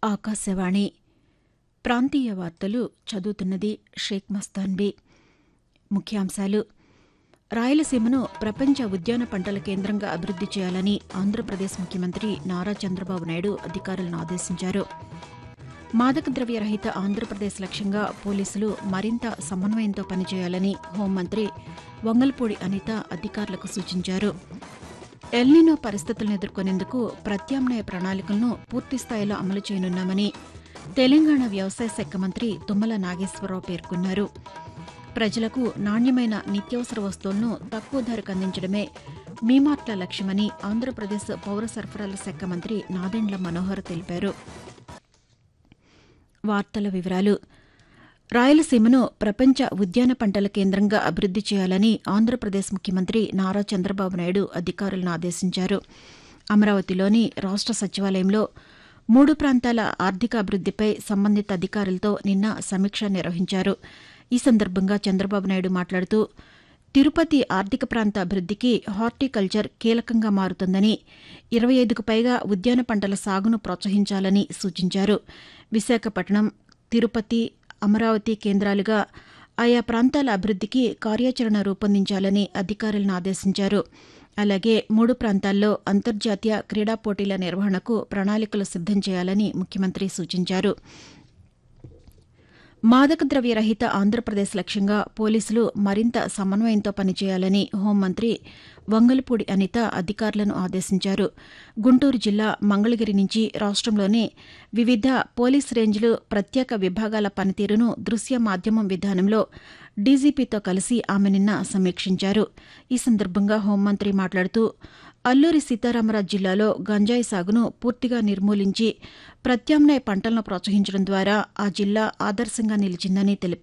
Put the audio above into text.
ఆకాశవాణి ప్రాంతీయ వార్తలు చదువుతున్నది షేక్ మస్తాన్బీ. ముఖ్యాంశాలు: రాయలసీమను ప్రపంచ ఉద్యాన పంటల కేంద్రంగా అభివృద్ది చేయాలని ఆంధ్రప్రదేశ్ ముఖ్యమంత్రి నారా చంద్రబాబు నాయుడు అధికారులను ఆదేశించారు. మాదక ద్రవ్య రహిత ఆంధ్రప్రదేశ్ లక్ష్యంగా పోలీసులు మరింత సమన్వయంతో పనిచేయాలని హోంమంత్రి వంగల్పూడి అనిత అధికారులకు సూచించారు. ఎల్నినో పరిస్థితులను ఎదుర్కొనేందుకు ప్రత్యామ్నాయ ప్రణాళికలను పూర్తిస్థాయిలో అమలు చేయనున్నామని తెలంగాణ వ్యవసాయ శాఖ మంత్రి తుమ్మల నాగేశ్వరరావు పేర్కొన్నారు. ప్రజలకు నాణ్యమైన నిత్యావసర వస్తువులను తక్కువ ధరకు అందించడమే మీమార్ట్ల లక్ష్యమని ఆంధ్రప్రదేశ్ పౌర సరఫరాల శాఖ మంత్రి నాదెండ్ల మనోహర్ తెలిపారు. వార్తల వివరాలు: రాయలసీమను ప్రపంచ ఉద్యాన పంటల కేంద్రంగా అభివృద్ది చేయాలని ఆంధ్రప్రదేశ్ ముఖ్యమంత్రి నారా చంద్రబాబు నాయుడు అధికారులను ఆదేశించారు. అమరావతిలోని రాష్ట సచివాలయంలో 3 ప్రాంతాల ఆర్థిక అభివృద్దిపై సంబంధిత అధికారులతో నిన్న సమీక్ష నిర్వహించారు. ఈ సందర్భంగా చంద్రబాబు నాయుడు మాట్లాడుతూ, తిరుపతి ఆర్థిక ప్రాంత అభివృద్దికి హార్టికల్చర్ కీలకంగా మారుతుందని, 25కు పైగా ఉద్యాన పంటల సాగును ప్రోత్సహించాలని సూచించారు. విశాఖపట్నం, తిరుపతి, అమరావతి కేంద్రాలుగా ఆయా ప్రాంతాల అభివృద్దికి కార్యాచరణ రూపొందించాలని అధికారులను ఆదేశించారు. అలాగే 3 ప్రాంతాల్లో అంతర్జాతీయ క్రీడా పోటీల నిర్వహణకు ప్రణాళికలు సిద్దం చేయాలని ముఖ్యమంత్రి సూచించారు. మాదక ద్రవ్య రహిత ఆంధ్రప్రదేశ్ లక్ష్యంగా పోలీసులు మరింత సమన్వయంతో పనిచేయాలని హోంమంత్రి వంగల్పూడి అనిత అధికారులను ఆదేశించారు. గుంటూరు జిల్లా మంగళగిరి నుంచి రాష్టంలోని వివిధ పోలీస్ రేంజ్లు, ప్రత్యేక విభాగాల పనితీరును దృశ్య మాధ్యమం విధానంలో డీజీపీతో కలిసి ఆమె నిన్న సమీక్షించారు. ఈ సందర్భంగా హోంమంత్రి మాట్లాడుతూ, అల్లూరి సీతారామరాజు జిల్లాలో గంజాయి సాగును పూర్తిగా నిర్మూలించి ప్రత్యామ్నాయ పంటలను ప్రోత్సహించడం ద్వారా ఆ జిల్లా ఆదర్శంగా నిలిచిందని తెలిపారు.